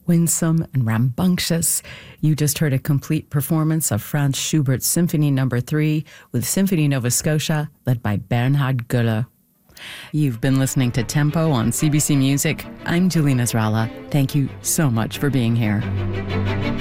winsome and rambunctious. You just heard a complete performance of Franz Schubert's Symphony No. 3 with Symphony Nova Scotia, led by Bernhard Göller. You've been listening to Tempo on CBC Music. I'm Julina Zrala. Thank you so much for being here.